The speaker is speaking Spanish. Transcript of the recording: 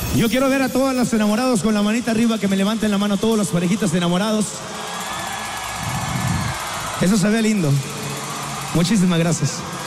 Yo quiero ver a todos los enamorados con la manita arriba, que me levanten la mano todos los parejitas de enamorados. Eso se ve lindo. Muchísimas gracias.